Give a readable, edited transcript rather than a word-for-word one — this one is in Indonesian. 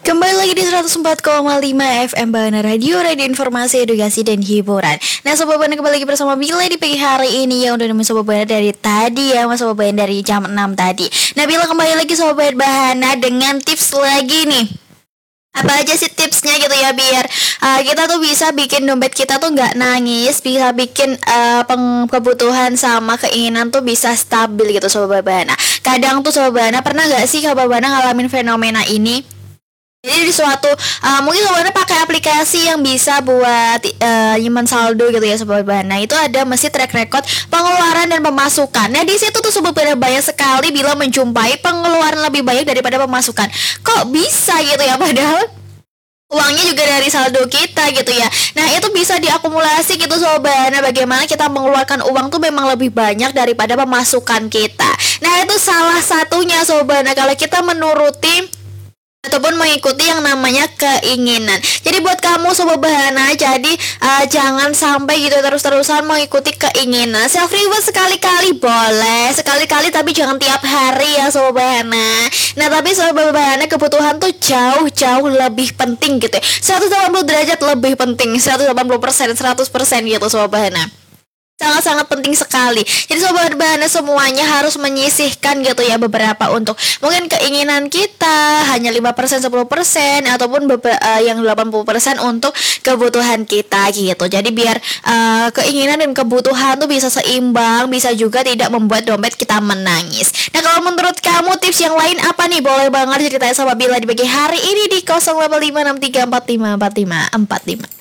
Kembali lagi di 104,5 FM Bahana Radio Informasi, Edukasi, dan Hiburan. Nah Sobat Bahana, kembali lagi bersama Bila di pagi hari ini yang udah nemenin Sobat Bahana dari tadi ya, Sobat Bahana dari jam 6 tadi. Nah Bila kembali lagi Sobat Bahana dengan tips lagi nih. Apa aja sih tipsnya gitu ya biar kita tuh bisa bikin dompet kita tuh nggak nangis, bisa bikin kebutuhan sama keinginan tuh bisa stabil gitu Sobat Bahana. Kadang tuh Sobat Bahana pernah nggak sih Sobat Bahana ngalamin fenomena ini? Jadi di suatu mungkin sebenarnya pakai aplikasi yang bisa buat nyimpan saldo gitu ya Sobat Bahana. Itu ada mesti track record pengeluaran dan pemasukan. Nah di situ tuh Sobat Bahana banyak sekali bila menjumpai pengeluaran lebih banyak daripada pemasukan. Kok bisa gitu ya, padahal uangnya juga dari saldo kita gitu ya. Nah itu bisa diakumulasi gitu Sobat Bahana. Bagaimana kita mengeluarkan uang tuh memang lebih banyak daripada pemasukan kita. Nah itu salah satunya Sobat Bahana, kalau kita menuruti ataupun mengikuti yang namanya keinginan. Jadi buat kamu Sobat Bahana, jadi jangan sampai gitu terus-terusan mengikuti keinginan. Self reward sekali-kali boleh, sekali-kali, tapi jangan tiap hari ya Sobat Bahana. Nah tapi Sobat Bahana, kebutuhan tuh jauh-jauh lebih penting gitu ya. 180 derajat lebih penting, 180%, 100% gitu Sobat Bahana. Sangat-sangat penting sekali. Jadi Sobat Bahana semuanya harus menyisihkan gitu ya beberapa untuk mungkin keinginan kita, hanya 5%, 10%, ataupun yang 80% untuk kebutuhan kita gitu. Jadi biar keinginan dan kebutuhan tuh bisa seimbang, bisa juga tidak membuat dompet kita menangis. Nah kalau menurut kamu tips yang lain apa nih? Boleh banget ceritanya sama Bila di pagi hari ini di 085634545545.